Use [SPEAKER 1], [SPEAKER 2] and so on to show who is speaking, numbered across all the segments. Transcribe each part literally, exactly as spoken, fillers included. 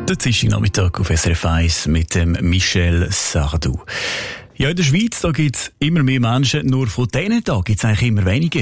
[SPEAKER 1] Der Dienstagnachmittag auf S R F eins mit dem Michel Sardou. Ja, in der Schweiz gibt es immer mehr Menschen, nur von denen da gibt es eigentlich immer weniger.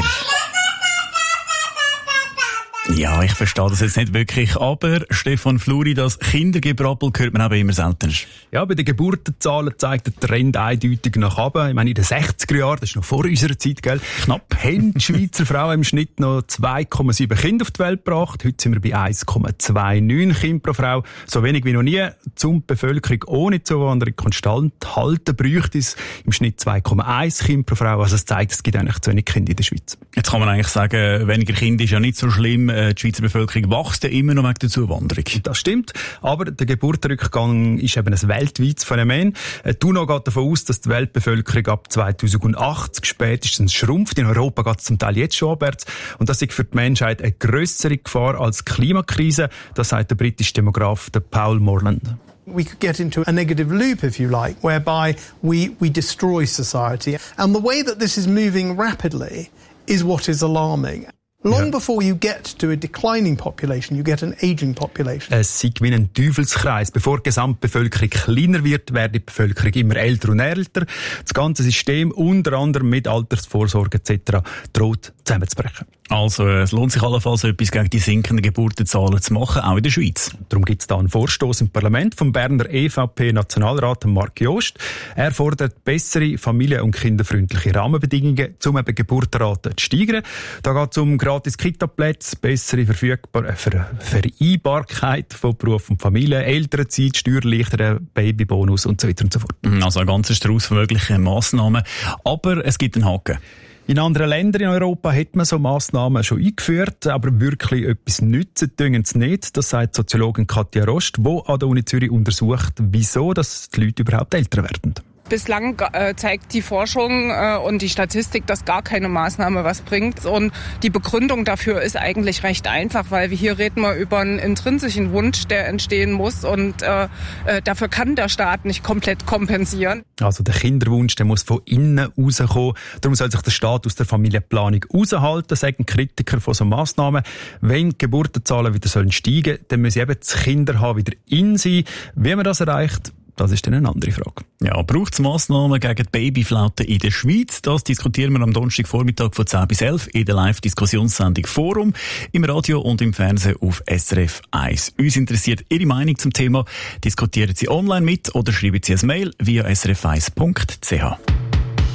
[SPEAKER 1] Ja, ich verstehe das jetzt nicht wirklich, aber Stefan Fluri, das Kindergebrabbel hört man aber immer seltener.
[SPEAKER 2] Ja, bei den Geburtenzahlen zeigt der Trend eindeutig nach oben. Ich meine, in den sechziger Jahren, das ist noch vor unserer Zeit, gell?
[SPEAKER 1] Knapp.
[SPEAKER 2] Haben die Schweizer Frauen im Schnitt noch zwei Komma sieben Kinder auf die Welt gebracht. Heute sind wir bei eins Komma neunundzwanzig Kinder pro Frau. So wenig wie noch nie. Zum die Bevölkerung ohne Zuwanderung konstant halten, bräuchte es im Schnitt zwei Komma eins Kinder pro Frau. Also es zeigt, es gibt eigentlich zu wenig Kinder in der Schweiz.
[SPEAKER 1] Jetzt kann man eigentlich sagen, weniger Kinder ist ja nicht so schlimm. Die Schweizer Bevölkerung wächst ja immer noch wegen der Zuwanderung.
[SPEAKER 2] Das stimmt, aber der Geburtenrückgang ist eben ein weltweites Phänomen. Die UNO geht davon aus, dass die Weltbevölkerung ab zweitausendachtzig spätestens schrumpft. In Europa geht es zum Teil jetzt schon abwärts. Und das ist für die Menschheit eine grössere Gefahr als die Klimakrise. Das sagt der britische Demograf Paul Morland.
[SPEAKER 3] We could get into a negative loop, if you like, whereby we, we destroy society. And the way that this is moving rapidly is what is alarming. Long ja. before you get to a declining population, you get an aging population.
[SPEAKER 2] Es sei wie ein Teufelskreis. Bevor die Gesamtbevölkerung kleiner wird, wird die Bevölkerung immer älter und älter. Das ganze System, unter anderem mit Altersvorsorge et cetera, droht zusammenzubrechen.
[SPEAKER 1] Also es lohnt sich allenfalls etwas gegen die sinkenden Geburtenzahlen zu machen, auch in der Schweiz.
[SPEAKER 2] Darum gibt es da einen Vorstoß im Parlament vom Berner E V P-Nationalrat Marc Jost. Er fordert bessere familien- und kinderfreundliche Rahmenbedingungen, um eben Geburtenraten zu steigern. Da geht es um gratis Kita-Plätze, bessere Verfügbar- äh, Ver- Vereinbarkeit von Beruf und Familie, Elternzeit, Steuererleichterung, Babybonus und so weiter und so fort.
[SPEAKER 1] Also ein ganzer Strauß von möglichen Massnahmen. Aber es gibt einen Haken.
[SPEAKER 2] In anderen Ländern in Europa hat man so Massnahmen schon eingeführt, aber wirklich etwas nützen tun sie nicht. Das sagt Soziologin Katja Rost, die an der Uni Zürich untersucht, wieso dass die Leute überhaupt älter werden.
[SPEAKER 4] Bislang äh, zeigt die Forschung äh, und die Statistik, dass gar keine Maßnahme was bringt. Und die Begründung dafür ist eigentlich recht einfach, weil wir hier reden wir über einen intrinsischen Wunsch, der entstehen muss. Und äh, äh, dafür kann der Staat nicht komplett kompensieren.
[SPEAKER 2] Also der Kinderwunsch, der muss von innen rauskommen. Darum soll sich der Staat aus der Familienplanung raushalten, sagen Kritiker von so Massnahmen. Wenn die Geburtenzahlen wieder sollen steigen, dann müssen eben das Kinderhaben wieder in sein. Wie man das erreicht, das ist dann eine andere Frage.
[SPEAKER 1] Ja, braucht es Massnahmen gegen die Babyflaute in der Schweiz? Das diskutieren wir am Donnerstagvormittag von zehn bis elf in der Live-Diskussionssendung Forum, im Radio und im Fernsehen auf S R F eins. Uns interessiert Ihre Meinung zum Thema. Diskutieren Sie online mit oder schreiben Sie ein Mail via s r f eins punkt c h.